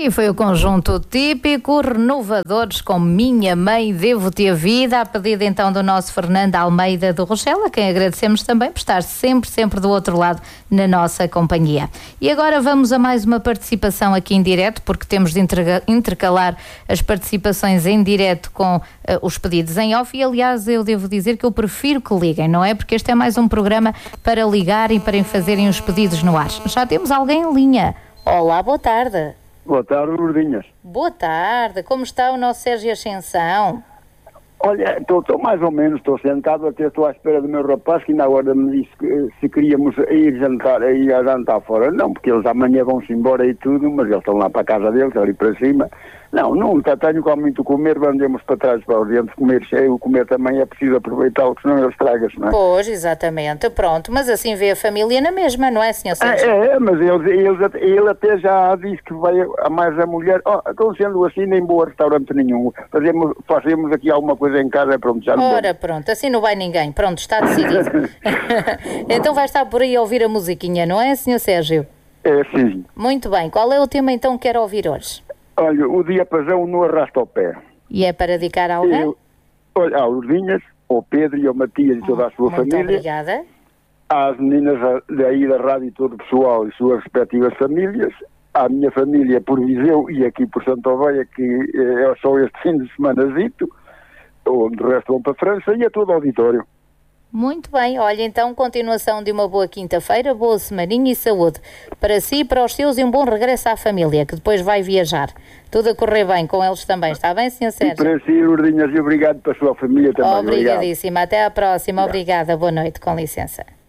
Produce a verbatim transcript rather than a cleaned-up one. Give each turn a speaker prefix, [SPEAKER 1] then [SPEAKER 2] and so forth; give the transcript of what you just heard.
[SPEAKER 1] E foi o conjunto típico, Renovadores, com Minha Mãe, Devo-te a Vida, a pedido então do nosso Fernando Almeida do Rochela, a quem agradecemos também por estar sempre, sempre do outro lado na nossa companhia. E agora vamos a mais uma participação aqui em direto, porque temos de intercalar as participações em direto com uh, os pedidos em off, e aliás eu devo dizer que eu prefiro que liguem, não é? Porque este é mais um programa para ligar e para fazerem os pedidos no ar. Já temos alguém em linha. Olá, boa tarde.
[SPEAKER 2] Boa tarde, Lourdinhas.
[SPEAKER 1] Boa tarde, como está o nosso Sérgio Ascensão?
[SPEAKER 2] Olha, estou mais ou menos, estou sentado, até estou à espera do meu rapaz, que ainda agora me disse que se queríamos ir jantar, ir a jantar fora. Não, porque eles amanhã vão-se embora e tudo, mas eles estão lá para a casa deles, ali para cima. Não, nunca tenho com muito comer, andemos para trás para o dentro, comer cheio, comer também é preciso aproveitá-lo, senão ele estraga-se, não é?
[SPEAKER 1] Pois, exatamente, pronto, mas assim vê a família na mesma, não é, senhor Sérgio?
[SPEAKER 2] É, é, mas eles, eles, ele até já disse que vai a mais a mulher, oh, então sendo assim nem vou a restaurante nenhum, fazemos, fazemos aqui alguma coisa em casa, pronto, já não
[SPEAKER 1] Ora,
[SPEAKER 2] vamos.
[SPEAKER 1] Pronto, assim não vai ninguém, pronto, está decidido. Então vai estar por aí a ouvir a musiquinha, não é, senhor Sérgio?
[SPEAKER 2] É, sim.
[SPEAKER 1] Muito bem, qual é o tema então que quer ouvir hoje?
[SPEAKER 2] Olha, o diapasão não arrasta ao pé.
[SPEAKER 1] E é para dedicar a alguém?
[SPEAKER 2] Eu, olha, ao Lourdinhas, ao Pedro e ao Matias e toda a sua
[SPEAKER 1] Muito
[SPEAKER 2] família.
[SPEAKER 1] obrigada.
[SPEAKER 2] Às meninas daí da rádio e todo o pessoal e suas respectivas famílias. À minha família por Viseu e aqui por Santa Oveia, que é só este fim de semanazito. Onde o resto vão para a França, e a todo o auditório.
[SPEAKER 1] Muito bem, olha, então, continuação de uma boa quinta-feira, boa semaninha e saúde para si, para os seus, e um bom regresso à família, que depois vai viajar. Tudo a correr bem com eles também, está bem, senhor Sérgio?
[SPEAKER 2] E para si, Lourdinhas, e obrigado para a sua família também.
[SPEAKER 1] Obrigadíssima,
[SPEAKER 2] Obrigado.
[SPEAKER 1] até à próxima, obrigada, boa noite, com licença.